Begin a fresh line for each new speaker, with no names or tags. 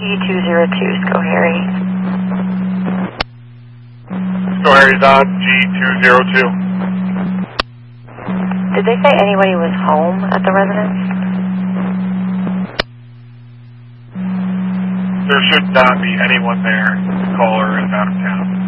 G202, Schoharie.
Schoharie's on G202.
Did they say anybody was home at the residence?
There should not be anyone there. The caller is out of town.